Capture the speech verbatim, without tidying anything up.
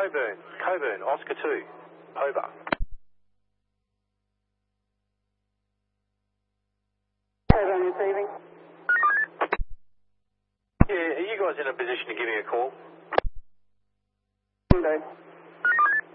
Coburn, Coburn, Oscar two, over. Coburn receiving. Yeah, are you guys in a position to give me a call? Window.